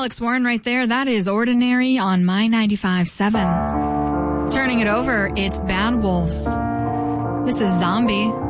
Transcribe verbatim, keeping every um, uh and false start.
Alex Warren right there. That is Ordinary on My ninety-five point seven. Turning it over, it's Bad Wolves. This is Zombie.